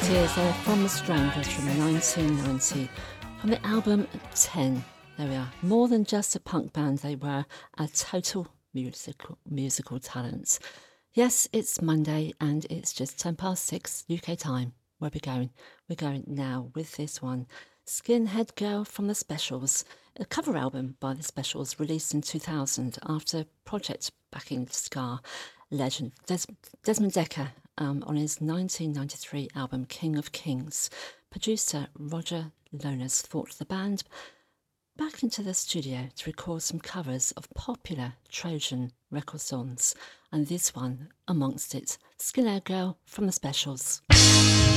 Tears there from the Stranglers from 1990, from the album 10. There we are. More than just a punk band, they were a total musical talent. Yes, it's Monday and it's just 6:10 UK time. Where are we going? We're going now with this one. Skinhead Girl from the Specials, a cover album by the Specials released in 2000 after project backing ska legend Desmond Dekker on his 1993 album King of Kings. Producer Roger Lonas thought the band back into the studio to record some covers of popular Trojan record songs, and this one amongst it, Skinhead Girl from the Specials.